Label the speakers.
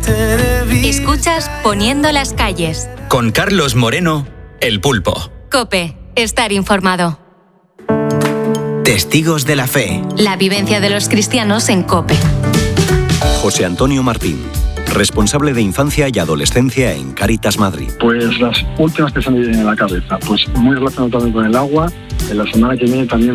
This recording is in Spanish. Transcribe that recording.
Speaker 1: Escuchas Poniendo las calles.
Speaker 2: Con Carlos Moreno, El Pulpo.
Speaker 1: COPE. Estar informado.
Speaker 3: Testigos de la fe.
Speaker 1: La vivencia de los cristianos en COPE.
Speaker 4: José Antonio Martín, responsable de infancia y adolescencia en Cáritas Madrid.
Speaker 5: Pues las últimas que se me vienen a la cabeza, pues muy relacionado también con el agua. En la semana que viene también